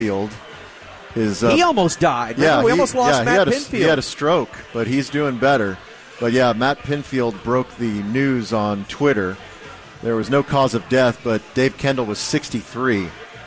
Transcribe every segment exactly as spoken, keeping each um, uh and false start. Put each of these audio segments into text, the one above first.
Pinfield. His, uh, he almost died. Yeah, Remember, we he, almost lost yeah, Matt he had Pinfield. A, he had a stroke, but he's doing better. But, yeah, Matt Pinfield broke the news on Twitter. There was no cause of death, but Dave Kendall was sixty-three.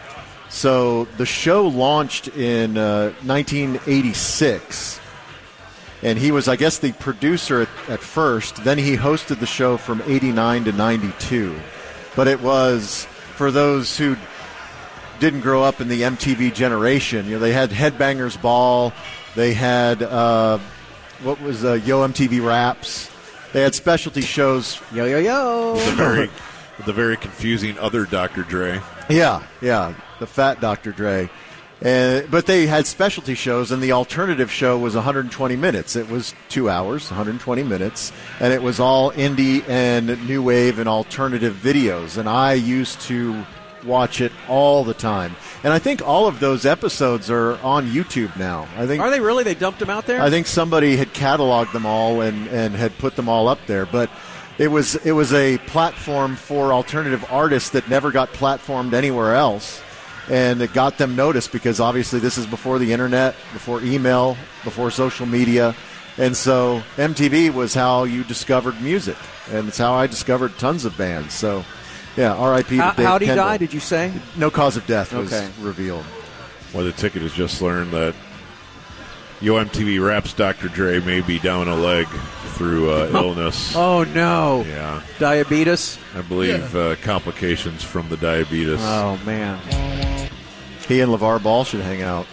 So the show launched in uh, nineteen eighty-six, and he was, I guess, the producer at, at first. Then he hosted the show from eighty-nine to ninety-two. But it was, for those who didn't grow up in the M T V generation, you know, they had Headbangers Ball, they had, uh, what was uh, Yo M T V Raps, they had specialty shows. Yo, yo, yo. The very, the very confusing other Doctor Dre. Yeah, yeah, the fat Doctor Dre. Uh, but they had specialty shows, and the alternative show was one hundred twenty minutes. It was two hours, one hundred twenty minutes, and it was all indie and new wave and alternative videos. And I used to watch it all the time. And I think all of those episodes are on YouTube now. I think Are they really? They dumped them out there? I think somebody had cataloged them all and, and had put them all up there. But it was it was a platform for alternative artists that never got platformed anywhere else. And it got them noticed because obviously this is before the internet, before email, before social media. And so M T V was how you discovered music. And it's how I discovered tons of bands. So, yeah, R I P to How, Dave how'd he Kendall. die, did you say? No cause of death was Okay. revealed. Well, the ticket has just learned that Yo M T V Raps Doctor Dre may be down a leg through uh, illness. Oh, no. Yeah. Diabetes? I believe uh, complications from the diabetes. Oh, man. He and LeVar Ball should hang out.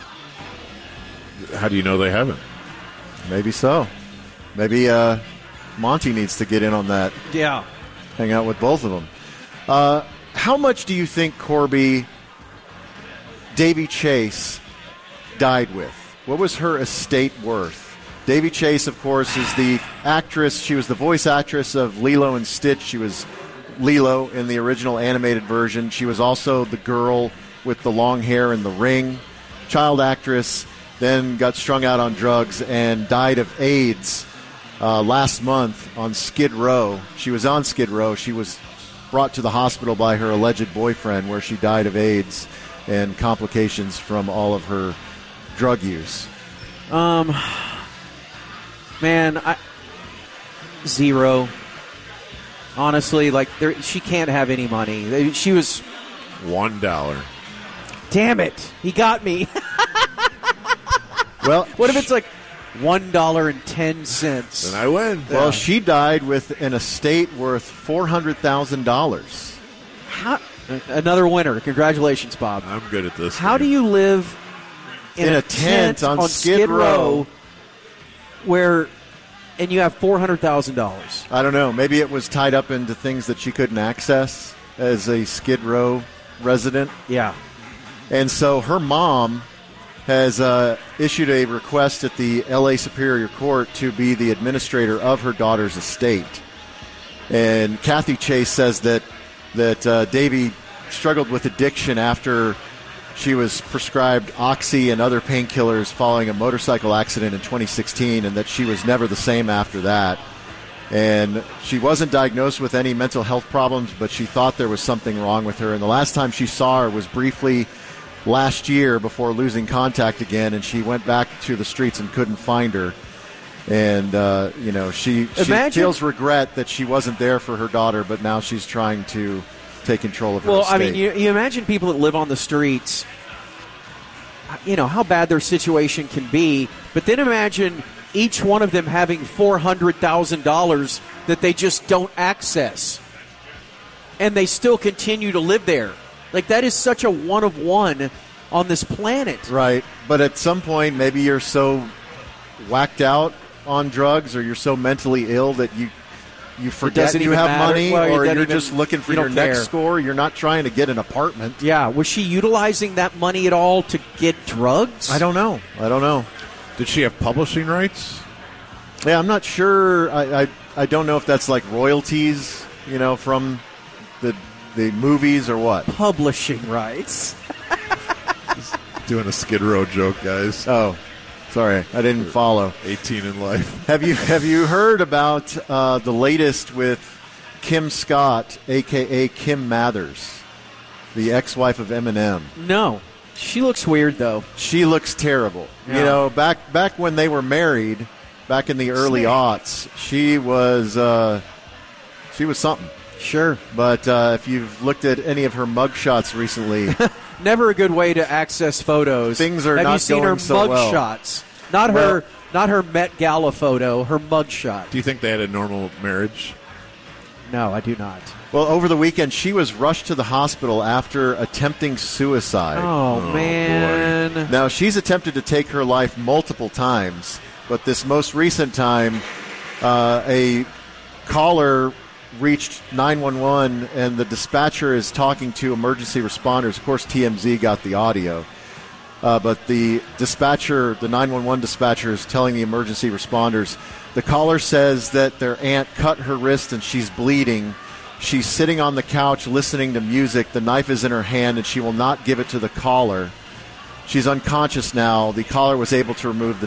How do you know they haven't? Maybe so. Maybe uh, Monty needs to get in on that. Yeah. Hang out with both of them. Uh, how much do you think, Corby, Davy Chase died with? What was her estate worth? Davy Chase, of course, is the actress. She was the voice actress of Lilo and Stitch. She was Lilo in the original animated version. She was also the girl with the long hair and the ring. Child actress, then got strung out on drugs and died of AIDS uh, last month on Skid Row. She was on Skid Row. She was brought to the hospital by her alleged boyfriend where she died of AIDS and complications from all of her drug use. Um, man, I zero. Honestly, like there, she can't have any money. She was One dollar. Damn it! He got me. Well, what if it's like one dollar and ten cents? Then I win. Well, she died with an estate worth four hundred thousand dollars. How, another winner. Congratulations, Bob. I'm good at this. How game. do you live in, In a, a tent on Skid Skid Row. Row, where, and you have four hundred thousand dollars? I don't know. Maybe it was tied up into things that she couldn't access as a Skid Row resident. Yeah. And so her mom has uh, issued a request at the L A Superior Court to be the administrator of her daughter's estate. And Kathy Chase says that that uh, Davy struggled with addiction after she was prescribed Oxy and other painkillers following a motorcycle accident in twenty sixteen, and that she was never the same after that. And she wasn't diagnosed with any mental health problems, but she thought there was something wrong with her. And the last time she saw her was briefly last year before losing contact again, and she went back to the streets and couldn't find her. And, uh, you know, she, she Imagine- feels regret that she wasn't there for her daughter, but now she's trying to take control of her Well, estate. I mean, you, you imagine people that live on the streets, you know, how bad their situation can be, but then imagine each one of them having four hundred thousand dollars that they just don't access, and they still continue to live there. Like, that is such a one of one on this planet. Right, but at some point, maybe you're so whacked out on drugs or you're so mentally ill that you you forget doesn't you even have matter. money, Well, it or doesn't you're even- just looking for you your don't next care. score. You're not trying to get an apartment. Yeah, was she utilizing that money at all to get drugs? I don't know. I don't know. Did she have publishing rights? Yeah, I'm not sure. I, I I don't know if that's like royalties, you know, from the the movies or what. Publishing rights. Doing a Skid Row joke, guys. Oh, sorry, I didn't follow. eighteen in life. Have you have you heard about uh, the latest with Kim Scott, a k a. Kim Mathers, the ex-wife of Eminem? No. She looks weird, though. She looks terrible. Yeah. You know, back back when they were married, back in the early Snake. aughts, she was uh, she was something. Sure. But uh, if you've looked at any of her mugshots recently, never a good way to access photos. Things are Have not you seen going her so mug well. shots? Not Well- her, not her Met Gala photo. Her mug shot. Do you think they had a normal marriage? No, I do not. well, over the weekend she was rushed to the hospital after attempting suicide. Oh, Oh, man. Now, she's attempted to take her life multiple times, but this most recent time, uh, a caller reached nine one one, and the dispatcher is talking to emergency responders. Of course, T M Z got the audio, uh, but the dispatcher, the nine one one dispatcher, is telling the emergency responders, the caller says that their aunt cut her wrist and she's bleeding. She's sitting on the couch listening to music. The knife is in her hand, and she will not give it to the caller. She's unconscious now. The caller was able to remove the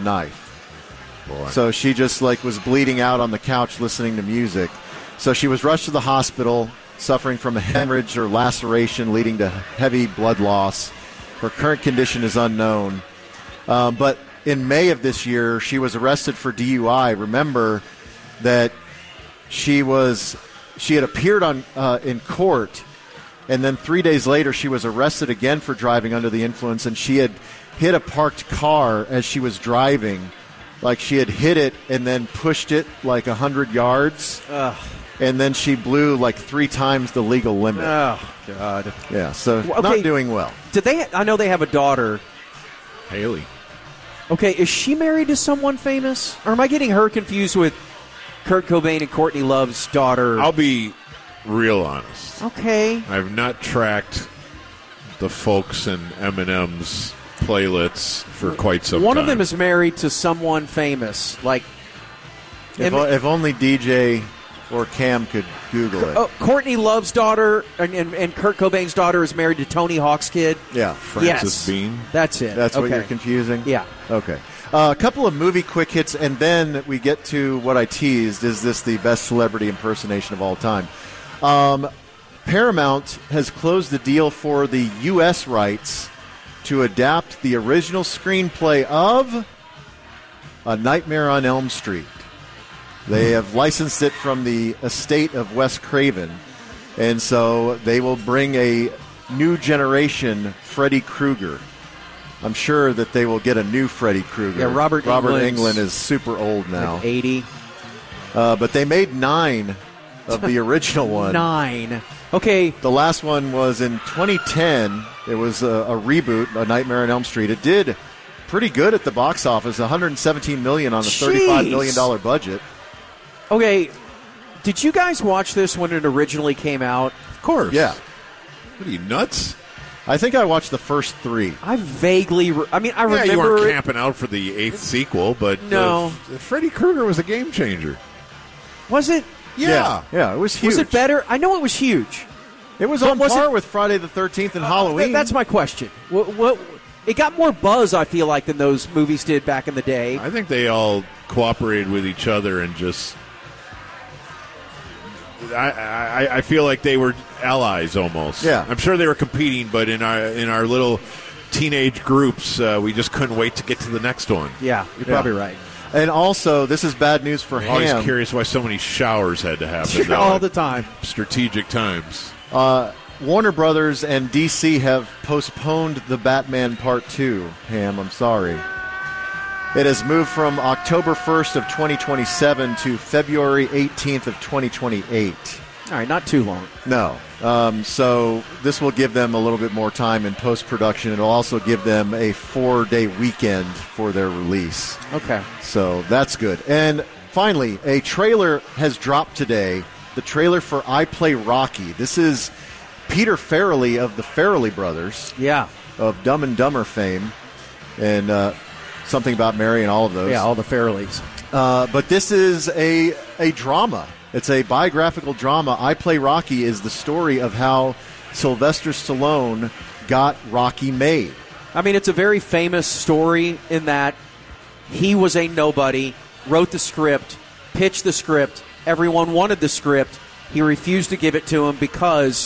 knife. Boy. So she just like was bleeding out on the couch listening to music. So she was rushed to the hospital, suffering from a hemorrhage or laceration leading to heavy blood loss. Her current condition is unknown. Um, but in May of this year, she was arrested for D U I. Remember that she was she had appeared on uh, in court, and then three days later she was arrested again for driving under the influence, and she had hit a parked car as she was driving. Like she had hit it and then pushed it like one hundred yards. Ugh. And then she blew like three times the legal limit. Oh, God. Yeah, so Well, not okay. doing well. Did they? I know they have a daughter. Haley. Okay, is she married to someone famous? Or am I getting her confused with Kurt Cobain and Courtney Love's daughter? I'll be real honest. Okay. I've not tracked the folks in Eminem's playlists for quite some One time. of them is married to someone famous. Like, If, Em- if only D J or Cam could Google it. oh, Courtney Love's daughter and, and, and Kurt Cobain's daughter is married to Tony Hawk's kid. Yeah, Francis yes. Bean. That's it. that's okay. what you're confusing? Yeah. Okay. Uh, a couple of movie quick hits, and then we get to what I teased. Is this the best celebrity impersonation of all time? Um, Paramount has closed the deal for the U S rights to adapt the original screenplay of A Nightmare on Elm Street. They have licensed it from the estate of Wes Craven, and so they will bring a new generation Freddy Krueger. I'm sure that they will get a new Freddy Krueger. Yeah, Robert Robert Englund's Englund is super old now. Like eighty. Uh, but they made nine of the original one. Nine. Okay. The last one was in twenty ten. It was a, a reboot, A Nightmare on Elm Street. It did pretty good at the box office, one hundred seventeen million dollars on a thirty-five million dollars budget. Okay. Did you guys watch this when it originally came out? Of course. Yeah. What are you, nuts? I think I watched the first three. I vaguely. Re- I mean, I Yeah, remember. you weren't it- camping out for the eighth sequel, but No. uh, F- Freddy Krueger was a game changer. Was it? Yeah, yeah, it was huge. Was it better? I know it was huge. It was But on was par it- with Friday the thirteenth and Th- Halloween. that's my question. What, what? It got more buzz, I feel like, than those movies did back in the day. I think they all cooperated with each other and just. I, I, I feel like they were allies almost. Yeah. I'm sure they were competing, but in our in our little teenage groups, uh, we just couldn't wait to get to the next one. Yeah, you're Yeah. probably right. And also, this is bad news for I'm always Ham. curious why so many showers had to happen now All at the time. strategic times. Uh, Warner Brothers and D C have postponed the Batman Part two. Ham, I'm sorry. It has moved from October first of twenty twenty-seven to February eighteenth of twenty twenty-eight. All right, not too long. No. Um, so this will give them a little bit more time in post-production. It'll also give them a four-day weekend for their release. Okay. So that's good. And finally, a trailer has dropped today. The trailer for I Play Rocky. This is Peter Farrelly of the Farrelly Brothers, Yeah. of Dumb and Dumber fame, and uh, something about Mary and all of those. Yeah, all the Fairleys. Uh, but this is a a drama. It's a biographical drama. I Play Rocky is the story of how Sylvester Stallone got Rocky made. I mean, it's a very famous story in that he was a nobody, wrote the script, pitched the script. Everyone wanted the script. He refused to give it to him because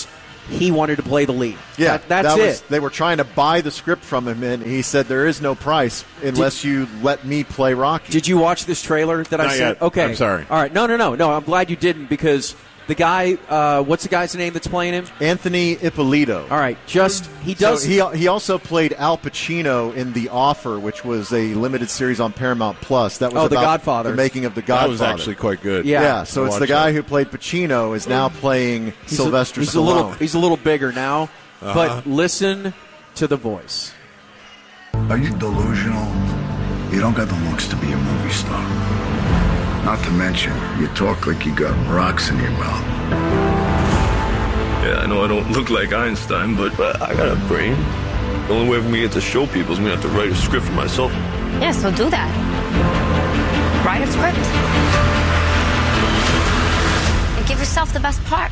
he wanted to play the lead. Yeah, that, that's that it. Was, they were trying to buy the script from him, and he said, there is no price unless did, you let me play Rocky. Did you watch this trailer that Not I sent? Yet. Okay. I'm sorry. All right. No, no, no. No, I'm glad you didn't because the guy, uh, what's the guy's name that's playing him? Anthony Ippolito. All right. Just, he does. So he, he also played Al Pacino in The Offer, which was a limited series on Paramount Plus. That was oh, about The Godfather. the making of The Godfather. That was actually quite good. Yeah. Yeah, so I it's the guy that. who played Pacino is now playing he's Sylvester a, he's Stallone. A little, he's a little bigger now, Uh-huh. but listen to the voice. Are you delusional? You don't got the looks to be a movie star. Not to mention, you talk like you got rocks in your mouth. Yeah, I know I don't look like Einstein, but uh, I got a brain. The only way for me to get to show people is me to have to write a script for myself. Yeah, so do that. Write a script. And give yourself the best part.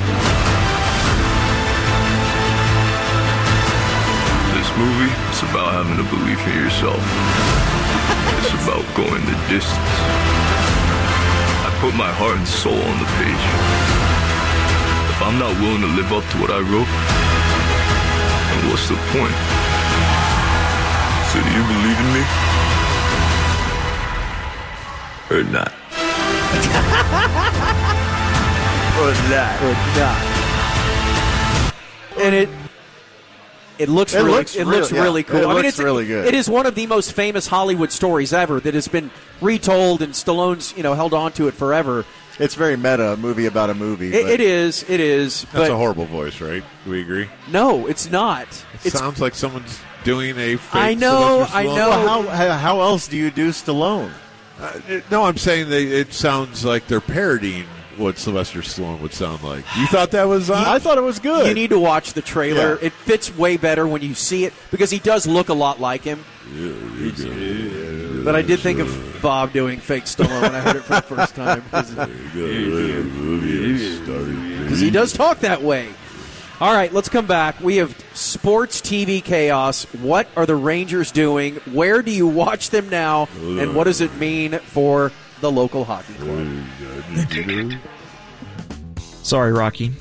This movie is about having a belief in yourself. It's about going the distance. I put my heart and soul on the page. If I'm not willing to live up to what I wrote, then what's the point? So do you believe in me? Or not? Or not. Or not. And it it looks It really looks it looks really- really yeah, cool. it I mean, looks it's really good. It is one of the most famous Hollywood stories ever that has been retold, and Stallone's you know held on to it forever. It's very meta, a movie about a movie. It, but it is. It is. That's but a horrible voice, right? Do we agree? no, it's not. It It's sounds like someone's doing a fake I know, Sylvester I Stallone. know. Well, how, how else do you do Stallone? Uh, it- no, I'm saying they, it sounds like they're parodying what Sylvester Stallone would sound like. You thought that was on? I thought it was good. You need to watch the trailer. Yeah. It fits way better when you see it because he does look a lot like him. But I did think of Bob doing fake Stallone when I heard it for the first time because he does talk that way. All right, let's come back. We have sports T V chaos. What are the Rangers doing? Where do you watch them now? And what does it mean for the local hockey club? Sorry, Rocky.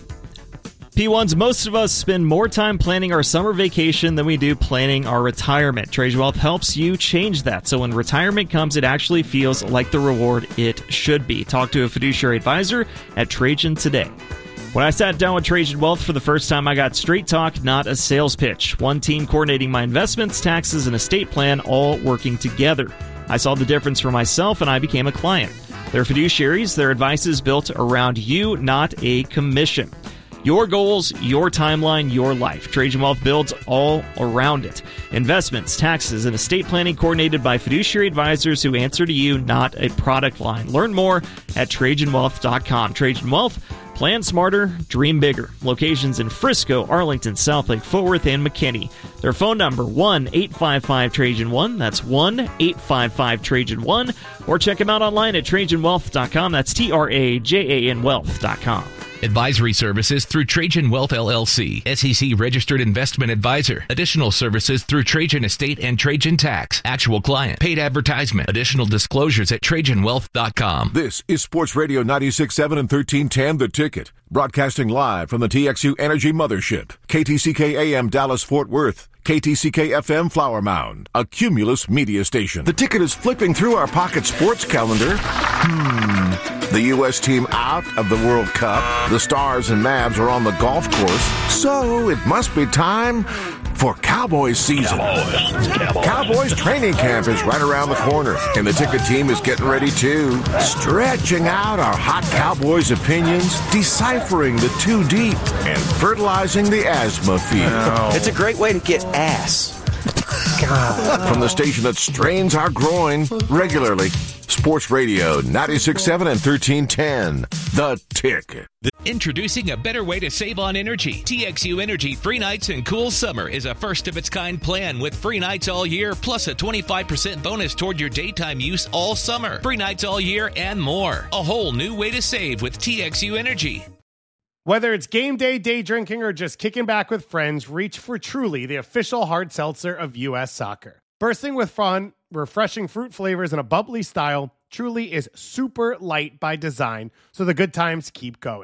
P ones, most of us spend more time planning our summer vacation than we do planning our retirement. Trajan Wealth helps you change that, so when retirement comes, it actually feels like the reward it should be. Talk to a fiduciary advisor at Trajan today. When I sat down with Trajan Wealth for the first time, I got straight talk, not a sales pitch. One team coordinating my investments, taxes, and estate plan, all working together. I saw the difference for myself, and I became a client. They're fiduciaries. Their advice is built around you, not a commission. Your goals, your timeline, your life. Trajan Wealth builds all around it. Investments, taxes, and estate planning coordinated by fiduciary advisors who answer to you, not a product line. Learn more at Trajan Wealth dot com. Trajan Wealth, plan smarter, dream bigger. Locations in Frisco, Arlington, Southlake, Fort Worth, and McKinney. Their phone number, one eight five five Trajan one. That's one eight five five Trajan one. Or check them out online at Trajan Wealth dot com. That's T R A J A N Wealth dot com. Advisory services through Trajan Wealth L L C, S E C registered investment advisor. Additional services through Trajan Estate and Trajan Tax. Actual client. Paid advertisement. Additional disclosures at Trajan Wealth dot com. This is Sports Radio ninety-six point seven and thirteen ten The Ticket. Broadcasting live from the T X U Energy Mothership. K T C K A M Dallas Fort Worth. K T C K F M Flower Mound. A Cumulus media station. The Ticket is flipping through our pocket sports calendar. Hmm. The U S team out of the World Cup. The Stars and Mavs are on the golf course. So it must be time for Cowboys season. Cowboys. Cowboys. Cowboys training camp is right around the corner, and the Ticket team is getting ready too. Stretching out our hot Cowboys opinions, deciphering the too deep, and fertilizing the asthma field. It's a great way to get ass. From the station that strains our groin regularly, Sports Radio ninety-six point seven and thirteen ten The Ticket. Introducing a better way to save on energy. T X U Energy Free Nights and Cool Summer is a first-of-its-kind plan with free nights all year, plus a twenty-five percent bonus toward your daytime use all summer. Free nights all year and more. A whole new way to save with T X U Energy. Whether it's game day, day drinking, or just kicking back with friends, reach for Truly, the official hard seltzer of U S Soccer. Bursting with fun, refreshing fruit flavors, and a bubbly style, Truly is super light by design, so the good times keep going.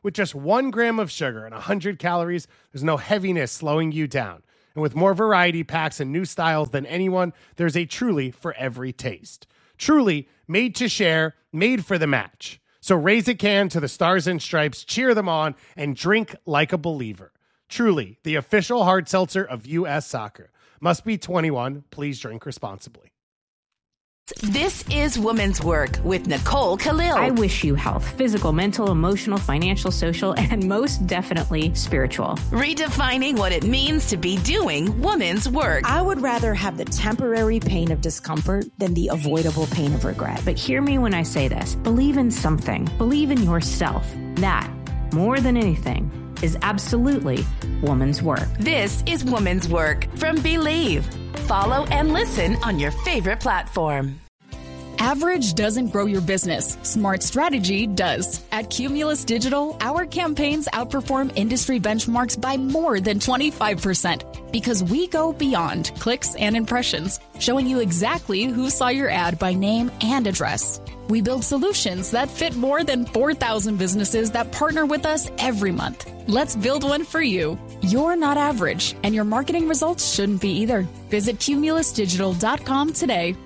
With just one gram of sugar and one hundred calories, there's no heaviness slowing you down. And with more variety packs and new styles than anyone, there's a Truly for every taste. Truly, made to share, made for the match. So raise a can to the Stars and Stripes, cheer them on, and drink like a believer. Truly, the official hard seltzer of U S Soccer. Must be twenty-one. Please drink responsibly. This is Women's Work with Nicole Khalil. I wish you health, physical, mental, emotional, financial, social, and most definitely spiritual. Redefining what it means to be doing women's work. I would rather have the temporary pain of discomfort than the avoidable pain of regret. But hear me when I say this. Believe in something. Believe in yourself. That, more than anything, is absolutely woman's work. This is Woman's Work from Believe. Follow and listen on your favorite platform. Average doesn't grow your business. Smart strategy does. At Cumulus Digital, our campaigns outperform industry benchmarks by more than twenty-five percent because we go beyond clicks and impressions, showing you exactly who saw your ad by name and address. We build solutions that fit more than four thousand businesses that partner with us every month. Let's build one for you. You're not average, and your marketing results shouldn't be either. Visit cumulus digital dot com today.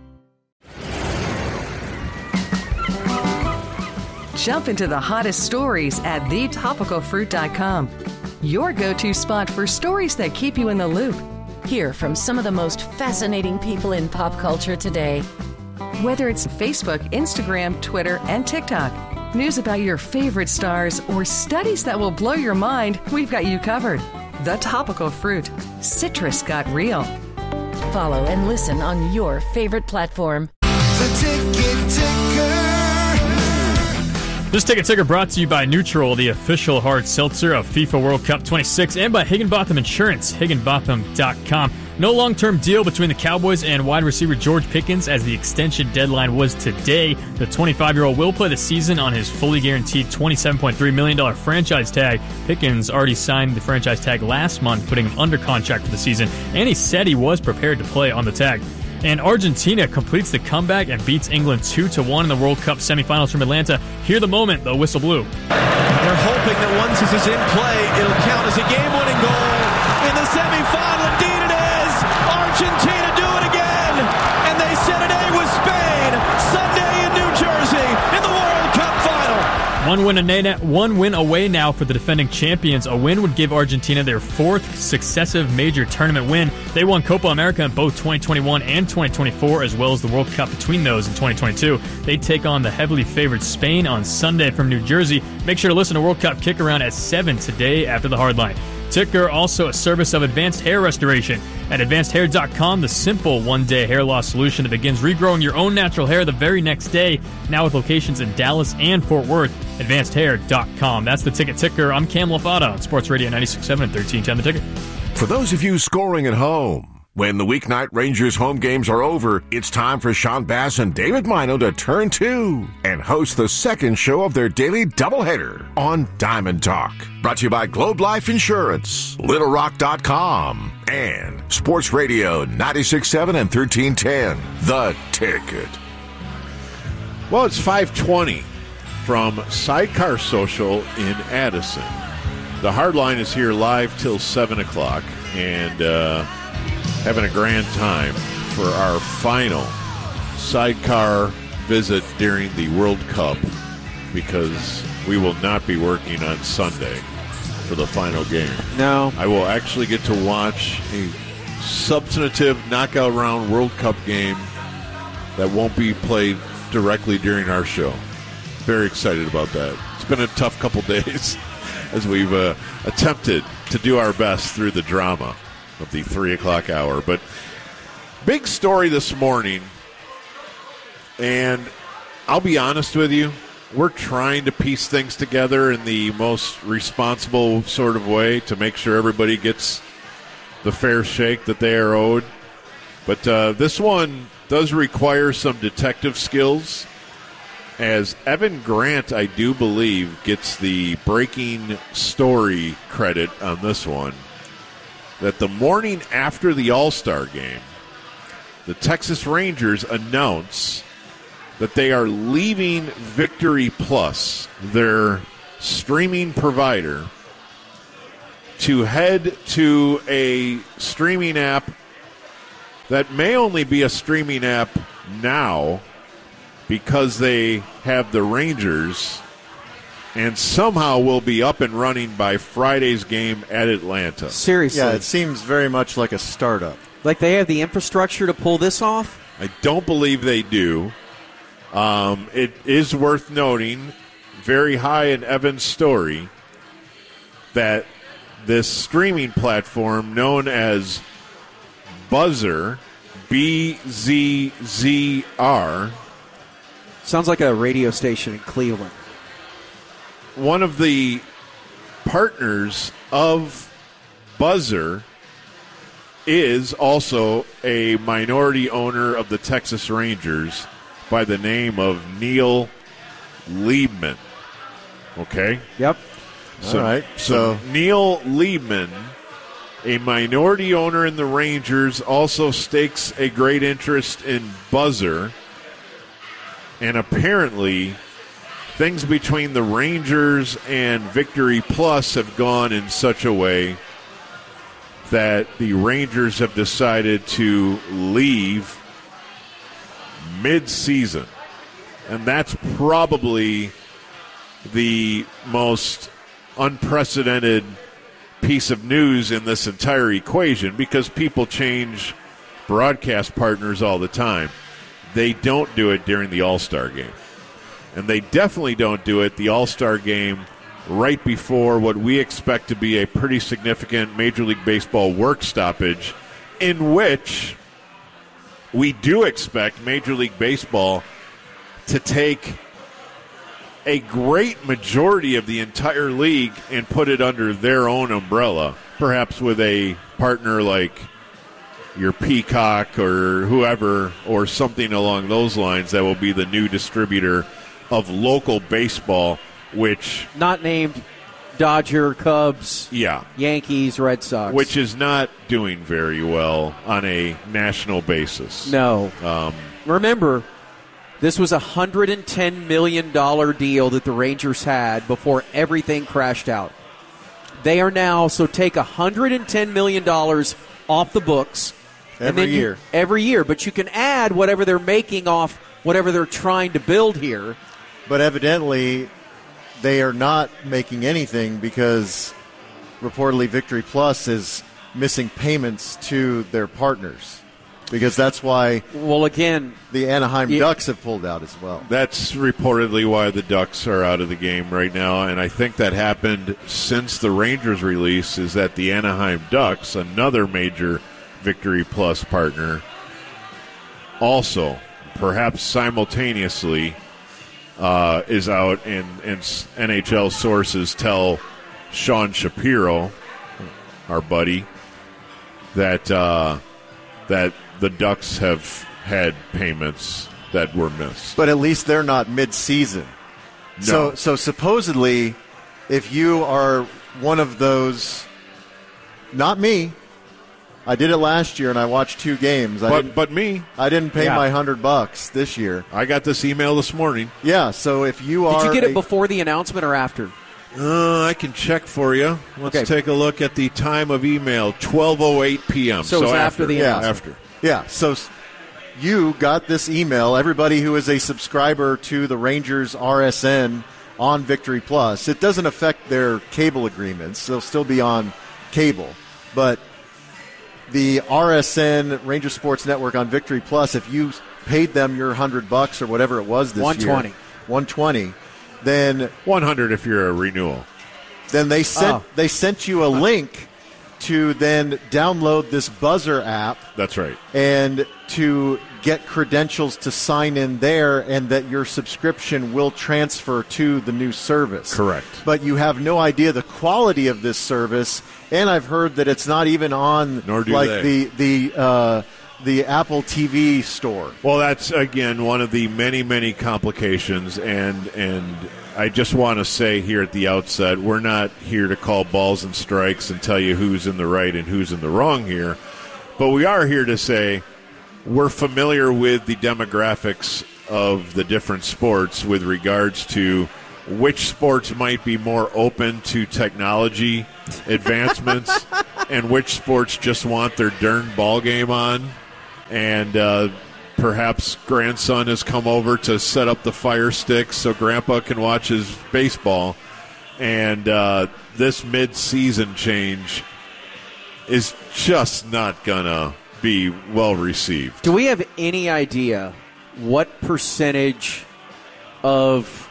Jump into the hottest stories at the topical fruit dot com. Your go-to spot for stories that keep you in the loop. Hear from some of the most fascinating people in pop culture today. Whether it's Facebook, Instagram, Twitter, and TikTok, news about your favorite stars, or studies that will blow your mind, we've got you covered. The Topical Fruit. Citrus got real. Follow and listen on your favorite platform. The Ticket Ticker. This Ticket Ticker brought to you by Neutral, the official hard seltzer of FIFA World Cup twenty-six, and by Higginbotham Insurance, higginbotham dot com. No long-term deal between the Cowboys and wide receiver George Pickens as the extension deadline was today. The twenty-five-year-old will play the season on his fully guaranteed twenty-seven point three million dollars franchise tag. Pickens already signed the franchise tag last month, putting him under contract for the season, and he said he was prepared to play on the tag. And Argentina completes the comeback and beats England two to one in the World Cup semifinals from Atlanta. Hear the moment the whistle blew. They're hoping that once this is in play, it'll count as a game-winning goal in the semifinal. Indeed it is! Argentina do it again! And they set an A with Spain Sunday in New Jersey in the World Cup final. One win, a, one win away now for the defending champions. A win would give Argentina their fourth successive major tournament win. They won Copa America in both twenty twenty-one and twenty twenty-four, as well as the World Cup between those in twenty twenty-two. They take on the heavily favored Spain on Sunday from New Jersey. Make sure to listen to World Cup Kick Around at seven today after the Hardline. Ticker, also a service of Advanced Hair Restoration. At advanced hair dot com, the simple one-day hair loss solution that begins regrowing your own natural hair the very next day. Now with locations in Dallas and Fort Worth. advanced hair dot com. That's the Ticket Ticker. I'm Cam Lafata on Sports Radio ninety-six point seven and thirteen ten The Ticket. For those of you scoring at home, when the weeknight Rangers home games are over, it's time for Sean Bass and David Mino to turn two and host the second show of their daily doubleheader on Diamond Talk. Brought to you by Globe Life Insurance, Little Rock dot com, and Sports Radio ninety-six point seven and thirteen ten The Ticket. Well, it's five twenty from Sidecar Social in Addison. The Hardline is here live till seven o'clock, and uh, having a grand time for our final Sidecar visit during the World Cup, because we will not be working on Sunday for the final game. No. I will actually get to watch a substantive knockout round World Cup game that won't be played directly during our show. Very excited about that. It's been a tough couple days as we've uh, attempted to do our best through the drama of the three o'clock hour. But big story this morning, and I'll be honest with you, we're trying to piece things together in the most responsible sort of way to make sure everybody gets the fair shake that they are owed. But uh, this one does require some detective skills, as Evan Grant, I do believe, gets the breaking story credit on this one, that the morning after the All-Star game, the Texas Rangers announce that they are leaving Victory Plus, their streaming provider to head to a streaming app that may only be a streaming app now because they have the Rangers, and somehow will be up and running by Friday's game at Atlanta. Seriously. Yeah, it seems very much like a startup. Like they have the infrastructure to pull this off? I don't believe they do. Um, it is worth noting, very high in Evan's story, that this streaming platform known as Buzzer, B Z Z R. Sounds like a radio station in Cleveland. One of the partners of Buzzer is also a minority owner of the Texas Rangers by the name of Neil Liebman. Okay? Yep. So, All right. So, So Neil Liebman, a minority owner in the Rangers, also stakes a great interest in Buzzer. And apparently, things between the Rangers and Victory Plus have gone in such a way that the Rangers have decided to leave mid-season. And that's probably the most unprecedented piece of news in this entire equation, because people change broadcast partners all the time. They don't do it during the All-Star game. And they definitely don't do it the All-Star game right before what we expect to be a pretty significant Major League Baseball work stoppage, in which we do expect Major League Baseball to take a great majority of the entire league and put it under their own umbrella, perhaps with a partner like your Peacock or whoever, or something along those lines that will be the new distributor of local baseball, which... Not named Dodger, Cubs, yeah, Yankees, Red Sox. Which is not doing very well on a national basis. No. Um, Remember, this was a one hundred ten million dollars deal that the Rangers had before everything crashed out. They are now, so take one hundred ten million dollars off the books. Every and then you- year. every year. But you can add whatever they're making off whatever they're trying to build here. But evidently, they are not making anything because reportedly Victory Plus is missing payments to their partners. Because that's why well, again, the Anaheim you, Ducks have pulled out as well. That's reportedly why the Ducks are out of the game right now, and I think that happened since the Rangers release, is that the Anaheim Ducks, another major Victory Plus partner, also, perhaps simultaneously, uh, is out, and, and N H L sources tell Sean Shapiro, our buddy, that uh, that the Ducks have had payments that were missed. But at least they're not mid-season. No. So, so supposedly, if you are one of those, not me, I did it last year and I watched two games. I But but me, I didn't pay Yeah. my hundred bucks this year. I got this email this morning. Yeah, so if you are, Did you get it a- before the announcement or after? Uh, I can check for you. Let's Okay. take a look at the time of email, twelve oh eight p.m. So it was after the Yeah. announcement. After. Yeah, so s- you got this email. Everybody who is a subscriber to the Rangers R S N on Victory Plus, it doesn't affect their cable agreements. They'll still be on cable. But the R S N, Ranger Sports Network on Victory Plus, if you paid them your hundred bucks or whatever it was this one twenty. year, one twenty, then one hundred if you're a renewal. then they sent Oh. they sent you a link to then download this Buzzer app That's right. and to get credentials to sign in there, and that your subscription will transfer to the new service. Correct. But you have no idea the quality of this service, and I've heard that it's not even on Nor do like they. the the uh, the Apple T V store. Well, that's, again, one of the many, many complications, and and I just want to say here at the outset, we're not here to call balls and strikes and tell you who's in the right and who's in the wrong here, but we are here to say we're familiar with the demographics of the different sports with regards to which sports might be more open to technology advancements and which sports just want their darn ball game on. And uh, perhaps grandson has come over to set up the Fire Stick so Grandpa can watch his baseball. And uh, this mid-season change is just not going to be well received. Do we have any idea what percentage of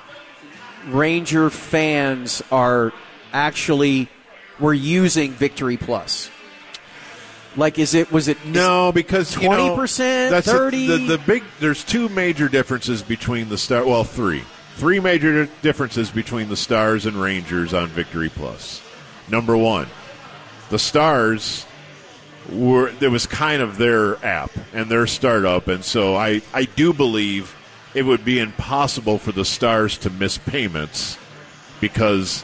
Ranger fans are actually were using Victory Plus? Like, is it was it no? Because twenty percent, that's thirty. The, the big there's two major differences between the star. Well, three, three major differences between the Stars and Rangers on Victory Plus. Number one, the Stars were it was kind of their app and their startup, and so I I do believe it would be impossible for the Stars to miss payments because,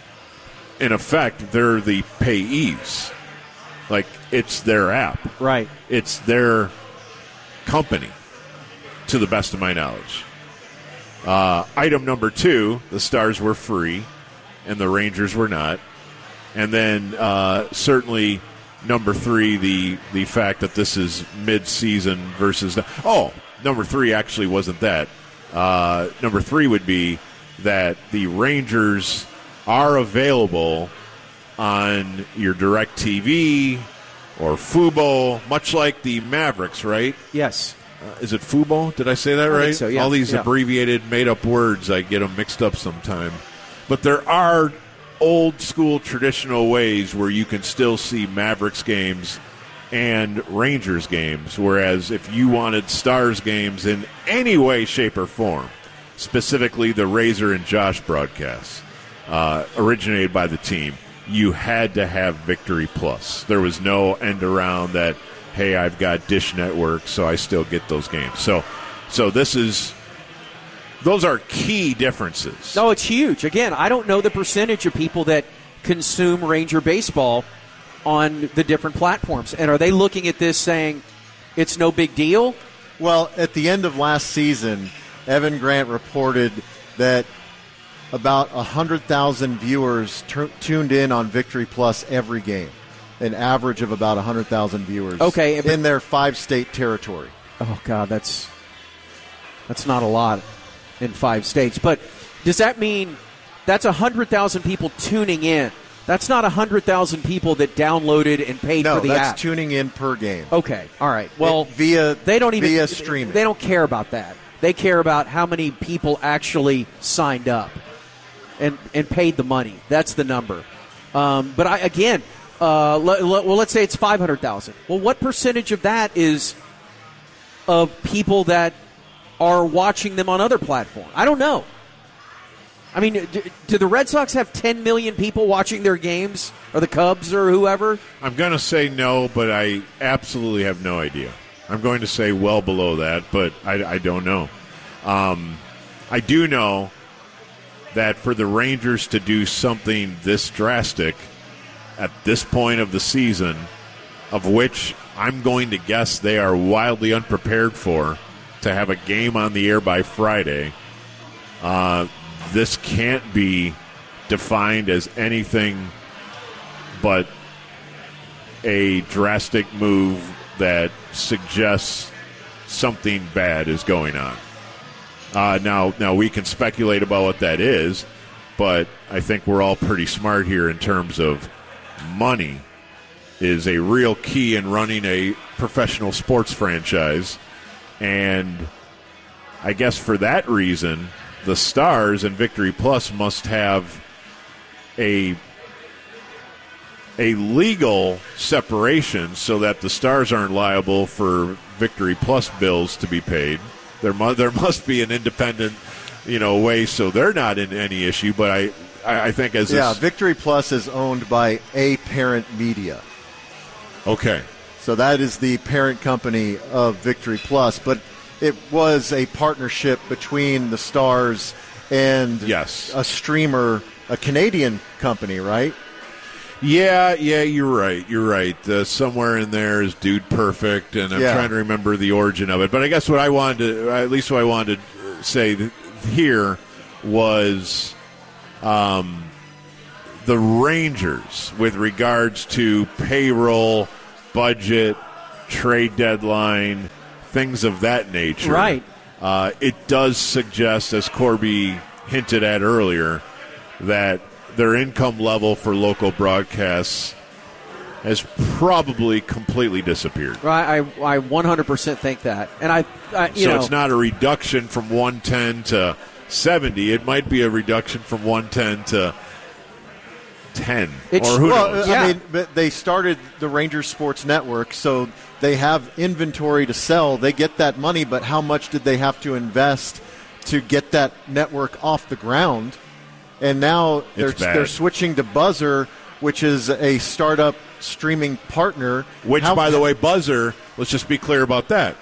in effect, they're the payees. Like, it's their app. Right. It's their company, to the best of my knowledge. Uh, item number two, the Stars were free, and the Rangers were not. And then uh, certainly number three, the, the fact that this is mid-season versus the, oh, number three actually wasn't that. Uh, number three would be that the Rangers are available on your DirecTV or Fubo, much like the Mavericks, right? Yes. Uh, is it Fubo? Did I say that I right? think so, yeah. All these Yeah. abbreviated, made-up words, I get them mixed up sometime. But there are old-school traditional ways where you can still see Mavericks games and Rangers games, whereas if you wanted Stars games in any way, shape, or form, specifically the Razor and Josh broadcasts, uh, originated by the team, you had to have Victory Plus. There was no end around that, hey, I've got Dish Network, so I still get those games. So so this is, those are key differences. No, it's huge. Again, I don't know the percentage of people that consume Ranger baseball on the different platforms. And are they looking at this saying it's no big deal? Well, at the end of last season, Evan Grant reported that about one hundred thousand viewers t- tuned in on Victory Plus every game, an average of about one hundred thousand viewers okay, in their five-state territory. Oh, God, that's that's not a lot in five states. But does that mean that's one hundred thousand people tuning in? That's not one hundred thousand people that downloaded and paid no, for the that's app. tuning in per game. Okay, all right. Well, it, via they don't even via streaming. They don't care about that. They care about how many people actually signed up and and paid the money. That's the number. Um, but I again, uh, le, le, well, let's say it's five hundred thousand. Well, what percentage of that is of people that are watching them on other platforms? I don't know. I mean, do, do the Red Sox have ten million people watching their games, or the Cubs, or whoever? I'm going to say no, but I absolutely have no idea. I'm going to say well below that, but I, I don't know. Um, I do know that for the Rangers to do something this drastic at this point of the season, of which I'm going to guess they are wildly unprepared for, to have a game on the air by Friday, uh, this can't be defined as anything but a drastic move that suggests something bad is going on. Uh, now, now we can speculate about what that is, but I think we're all pretty smart here in terms of money is a real key in running a professional sports franchise. And I guess for that reason, the Stars and Victory Plus must have a a legal separation so that the Stars aren't liable for Victory Plus bills to be paid. There mu- there must be an independent, you know, way so they're not in any issue. But I, I, I think as yeah, this, Victory Plus is owned by A Parent Media. Okay. So that is the parent company of Victory Plus, but it was a partnership between the Stars and yes. a streamer, a Canadian company, right? Yeah, yeah, you're right. You're right. Uh, somewhere in there is Dude Perfect, and I'm yeah. trying to remember the origin of it. But I guess what I wanted to, at least what I wanted to say here was um, the Rangers with regards to payroll, budget, trade deadline, things of that nature. Right. Uh, it does suggest, as Corby hinted at earlier, that their income level for local broadcasts has probably completely disappeared. Right, I, I one hundred percent think that. And I, I you so know, it's not a reduction from one ten to seventy. It might be a reduction from one ten to ten. It's, or who well, knows? I Yeah. mean, but they started the Rangers Sports Network, so they have inventory to sell. They get that money, but how much did they have to invest to get that network off the ground? And now they're, It's bad. they're switching to Buzzer, which is a startup streaming partner. Which, How- by the way, Buzzer, let's just be clear about that.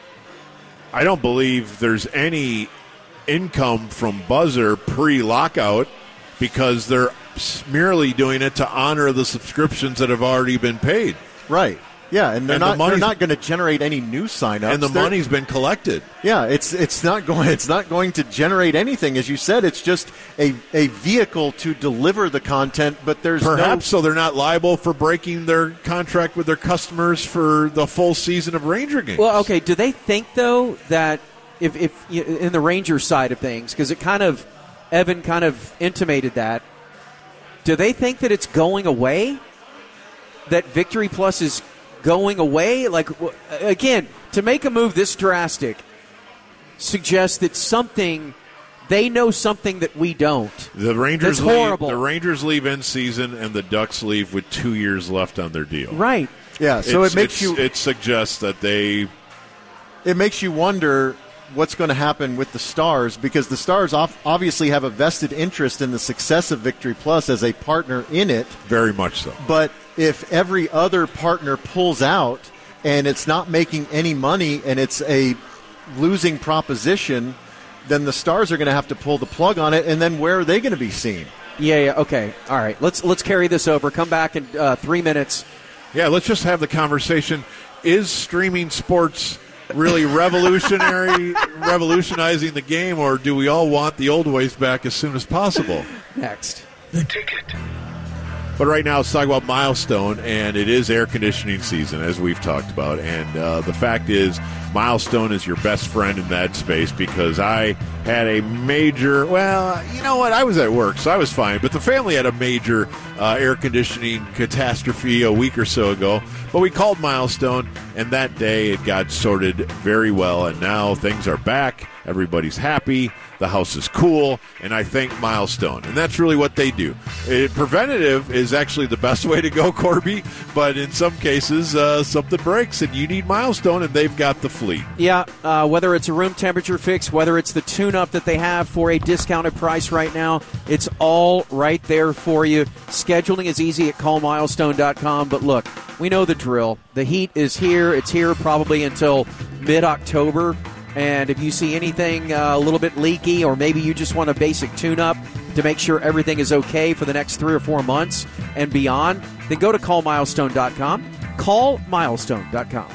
I don't believe there's any income from Buzzer pre-lockout because they're merely doing it to honor the subscriptions that have already been paid. Right. Yeah, and they're And the not they're money's- not going to generate any new signups. And the They're- money's been collected. Yeah, it's it's not going it's not going to generate anything, as you said. It's just a, a vehicle to deliver the content, but there's Perhaps no, so they're not liable for breaking their contract with their customers for the full season of Ranger games. Well, okay. Do they think though that if, if you- in the Rangers side of things, because it kind of Evan kind of intimated that, do they think that it's going away? That Victory Plus is going away? Like w- again, to make a move this drastic suggests that something they know something that we don't. The Rangers That's leave, horrible. the Rangers leave in season, and the Ducks leave with two years left on their deal. Right. Yeah, so It's- it makes it's- you It suggests that they. it makes you wonder what's going to happen with the Stars, because the Stars off, obviously have a vested interest in the success of Victory Plus as a partner in it. Very much so. But if every other partner pulls out and it's not making any money and it's a losing proposition, then the Stars are going to have to pull the plug on it, and then where are they going to be seen? Yeah, yeah, okay. All right. Let's let's carry this over. Come back in uh, three minutes. Yeah, let's just have the conversation. Is streaming sports really revolutionary, revolutionizing the game, or do we all want the old ways back as soon as possible? Next. The ticket. But right now, let's talk about Milestone, and it is air conditioning season, as we've talked about. And uh, the fact is, Milestone is your best friend in that space, because I had a major, well, you know what, I was at work, so I was fine. But the family had a major uh, air conditioning catastrophe a week or so ago. But we called Milestone, and that day it got sorted very well, and now things are back. Everybody's happy. The house is cool, and I thank Milestone. And that's really what they do. It, preventative is actually the best way to go, Corby, but in some cases, uh, something breaks, and you need Milestone, and they've got the fleet. Yeah, uh, whether it's a room temperature fix, whether it's the tune-up that they have for a discounted price right now, it's all right there for you. Scheduling is easy at call milestone dot com, but look, we know the drill. The heat is here. It's here probably until mid-October. And if you see anything uh, a little bit leaky, or maybe you just want a basic tune-up to make sure everything is okay for the next three or four months and beyond, then go to call milestone dot com. call milestone dot com.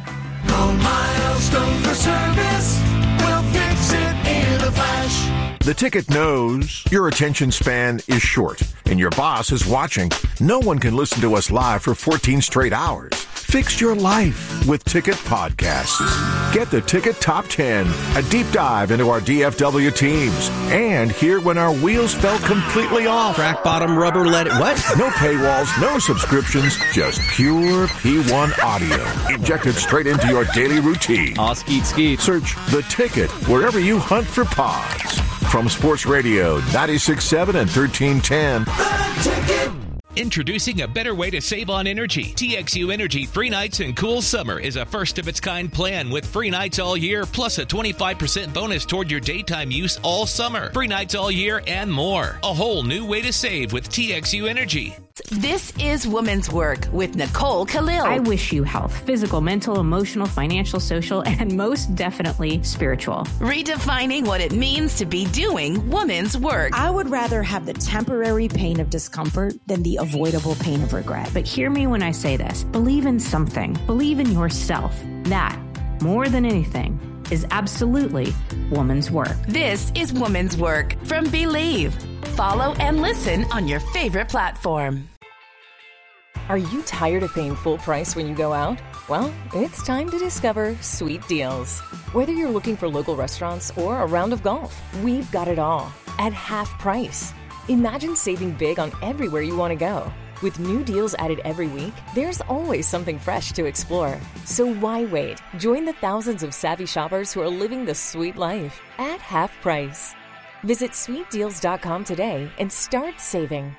Call Milestone for service. We'll fix it in a flash. The Ticket knows your attention span is short and your boss is watching. No one can listen to us live for fourteen straight hours. Fix your life with Ticket Podcasts. Get the Ticket Top ten, a deep dive into our D F W teams, and hear when our wheels fell completely off. Crack bottom rubber let it what? No paywalls, no subscriptions, just pure P one audio injected straight into your daily routine. Aw, skeet skeet. Search The Ticket wherever you hunt for pods. From Sports Radio ninety-six point seven and thirteen ten. The ticket. Introducing a better way to save on energy. T X U Energy Free Nights and Cool Summer is a first-of-its-kind plan with free nights all year, plus a twenty-five percent bonus toward your daytime use all summer. Free nights all year and more. A whole new way to save with T X U Energy. This is Woman's Work with Nicole Khalil. I wish you health, physical, mental, emotional, financial, social, and most definitely spiritual. Redefining what it means to be doing woman's work. I would rather have the temporary pain of discomfort than the avoidable pain of regret. But hear me when I say this. Believe in something. Believe in yourself. That, more than anything, is absolutely woman's work. This is Woman's Work from Believe. Follow and listen on your favorite platform. Are you tired of paying full price when you go out? Well, it's time to discover Sweet Deals. Whether you're looking for local restaurants or a round of golf, we've got it all at half price. Imagine saving big on everywhere you want to go. With new deals added every week, there's always something fresh to explore. So why wait? Join the thousands of savvy shoppers who are living the sweet life at half price. Visit sweet deals dot com today and start saving.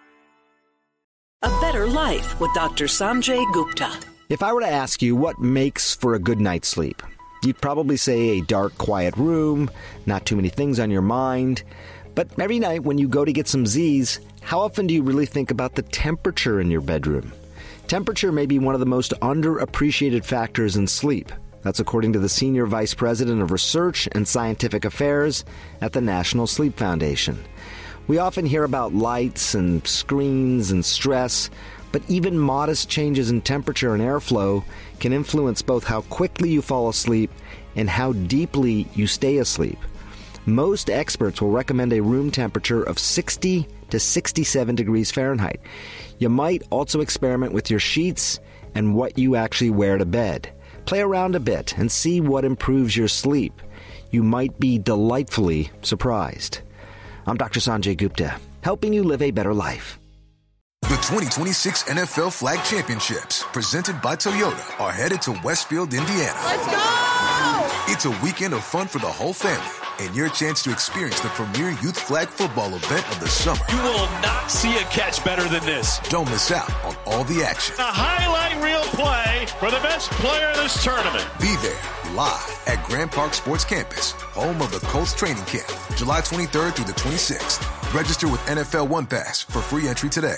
A Better Life with Doctor Sanjay Gupta. If I were to ask you what makes for a good night's sleep, you'd probably say a dark, quiet room, not too many things on your mind. But every night when you go to get some Z's, how often do you really think about the temperature in your bedroom? Temperature may be one of the most underappreciated factors in sleep. That's according to the Senior Vice President of Research and Scientific Affairs at the National Sleep Foundation. We often hear about lights and screens and stress, but even modest changes in temperature and airflow can influence both how quickly you fall asleep and how deeply you stay asleep. Most experts will recommend a room temperature of sixty to sixty-seven degrees Fahrenheit. You might also experiment with your sheets and what you actually wear to bed. Play around a bit and see what improves your sleep. You might be delightfully surprised. I'm Doctor Sanjay Gupta, helping you live a better life. The twenty twenty-six N F L Flag Championships, presented by Toyota, are headed to Westfield, Indiana. Let's go! It's a weekend of fun for the whole family, and your chance to experience the premier youth flag football event of the summer. You will not see a catch better than this. Don't miss out on all the action. A highlight reel play for the best player in this tournament. Be there, live at Grand Park Sports Campus, home of the Colts training camp, July twenty-third through the twenty-sixth. Register with N F L One Pass for free entry today.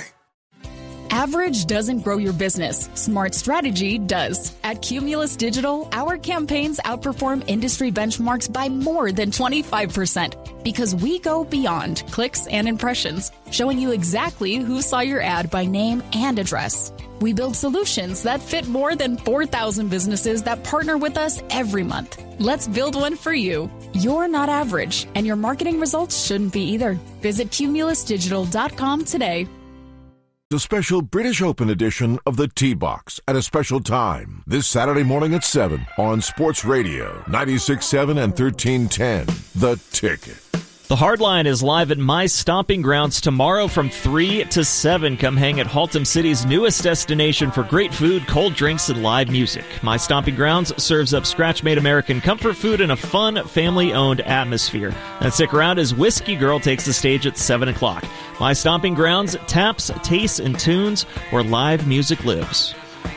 Average doesn't grow your business. Smart strategy does. At Cumulus Digital, our campaigns outperform industry benchmarks by more than twenty-five percent because we go beyond clicks and impressions, showing you exactly who saw your ad by name and address. We build solutions that fit more than four thousand businesses that partner with us every month. Let's build one for you. You're not average, and your marketing results shouldn't be either. Visit cumulus digital dot com today. The special British Open edition of the T-Box at a special time this Saturday morning at seven on Sports Radio ninety-six point seven and thirteen ten. The Ticket. The Hardline is live at My Stomping Grounds tomorrow from three to seven. Come hang at Haltom City's newest destination for great food, cold drinks, and live music. My Stomping Grounds serves up scratch-made American comfort food in a fun, family-owned atmosphere. And stick around as Whiskey Girl takes the stage at seven o'clock. My Stomping Grounds, taps, tastes, and tunes where live music lives.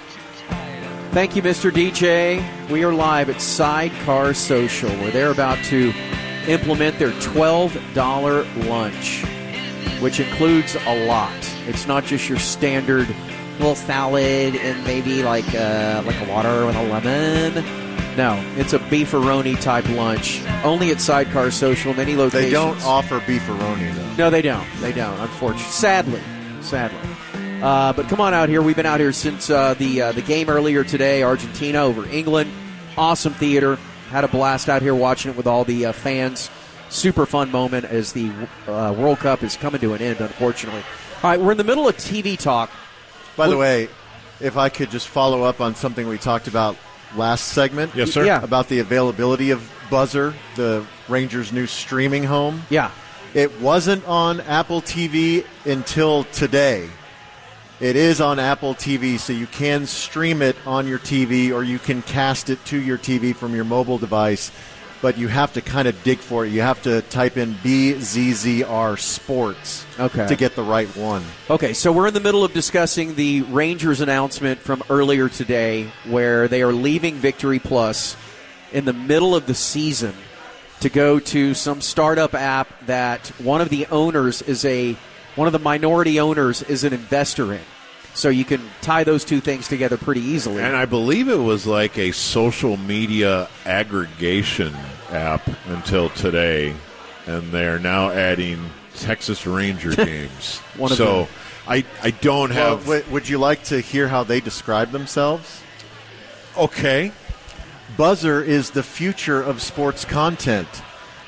Thank you, Mister D J. We are live at Sidecar Social, where they're about to implement their twelve dollars lunch, which includes a lot. It's not just your standard little salad and maybe like a, like a water with a lemon. No, it's a beefaroni type lunch. Only at Sidecar Social, many locations. They don't offer beefaroni, though. No, they don't. They don't, unfortunately. Sadly. Sadly. Uh, but come on out here. We've been out here since uh, the uh, the game earlier today, Argentina over England. Awesome theater. Had a blast out here watching it with all the uh, fans. Super fun moment as the uh, World Cup is coming to an end, unfortunately. All right, we're in the middle of T V talk. By the way, if I could just follow up on something we talked about last segment. Yes, sir. Yeah. About the availability of Buzzer, the Rangers' new streaming home. Yeah. It wasn't on Apple T V until today. It is on Apple T V, so you can stream it on your T V or you can cast it to your T V from your mobile device, but you have to kind of dig for it. You have to type in B Z Z R Sports okay. to get the right one. Okay, so we're in the middle of discussing the Rangers announcement from earlier today where they are leaving Victory Plus in the middle of the season to go to some startup app that one of the owners is a one of the minority owners is an investor in. So you can tie those two things together pretty easily. And I believe it was like a social media aggregation app until today, and they're now adding Texas Ranger games. One of so them. I I don't have. Well, w- would you like to hear how they describe themselves? Okay. Buzzer is the future of sports content.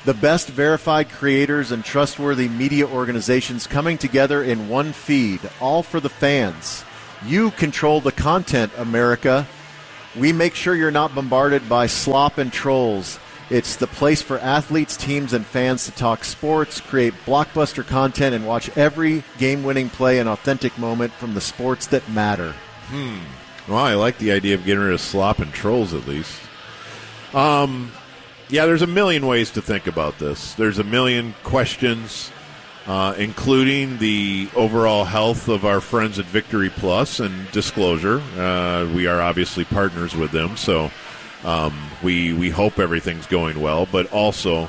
The best verified creators and trustworthy media organizations coming together in one feed, all for the fans. You control the content, America. We make sure you're not bombarded by slop and trolls. It's the place for athletes, teams, and fans to talk sports, create blockbuster content, and watch every game-winning play and authentic moment from the sports that matter. Hmm. Well, I like the idea of getting rid of slop and trolls at least. Um... Yeah, there's a million ways to think about this. There's a million questions, uh, including the overall health of our friends at Victory Plus and disclosure. Uh, we are obviously partners with them, so um, we we hope everything's going well. But also,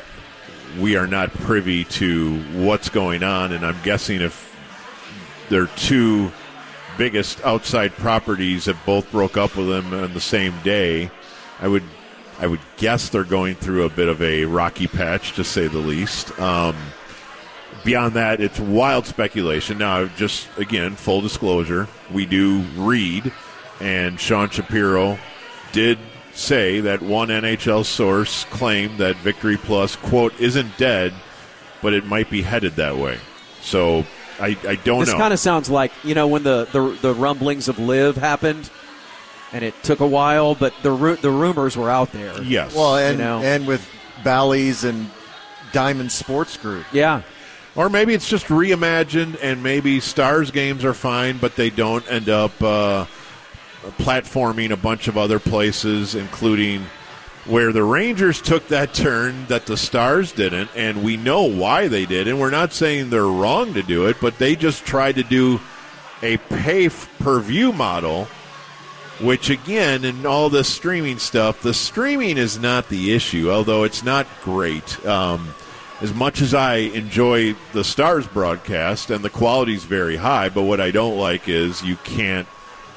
we are not privy to what's going on, and I'm guessing if their two biggest outside properties have both broke up with them on the same day, I would. I would guess they're going through a bit of a rocky patch, to say the least. Um, beyond that, it's wild speculation. Now, just, again, full disclosure, we do read, and Sean Shapiro did say that one N H L source claimed that Victory Plus, quote, isn't dead, but it might be headed that way. So I, I don't this know. This kind of sounds like, you know, when the, the, the rumblings of Live happened. And it took a while, but the ru- the rumors were out there. Yes. Well, and you know? and with Bally's and Diamond Sports Group. Yeah. Or maybe it's just reimagined, and maybe Stars games are fine, but they don't end up uh, platforming a bunch of other places, including where the Rangers took that turn that the Stars didn't, and we know why they did. And we're not saying they're wrong to do it, but they just tried to do a pay-per-view model, which, again, in all this streaming stuff, the streaming is not the issue, although it's not great. Um, as much as I enjoy the Stars broadcast, and the quality's very high, but what I don't like is you can't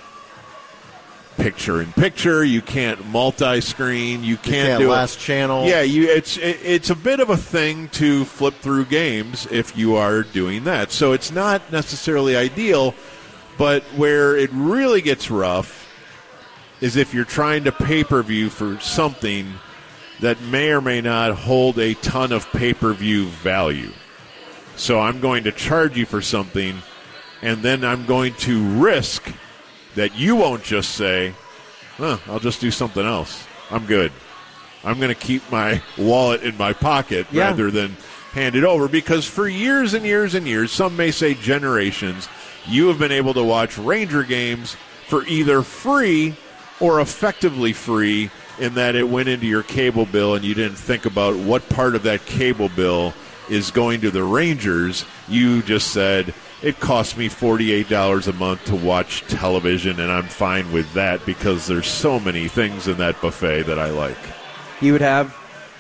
picture-in-picture, you can't multi-screen, you can't, you can't do last it. channel. Yeah, you, it's it, it's a bit of a thing to flip through games if you are doing that. So it's not necessarily ideal, but where it really gets rough is if you're trying to pay-per-view for something that may or may not hold a ton of pay-per-view value. So I'm going to charge you for something, and then I'm going to risk that you won't just say, huh, I'll just do something else. I'm good. I'm going to keep my wallet in my pocket yeah. rather than hand it over, because for years and years and years, some may say generations, you have been able to watch Ranger games for either free or effectively free, in that it went into your cable bill and you didn't think about what part of that cable bill is going to the Rangers. You just said, it costs me forty-eight dollars a month to watch television, and I'm fine with that because there's so many things in that buffet that I like. You would have,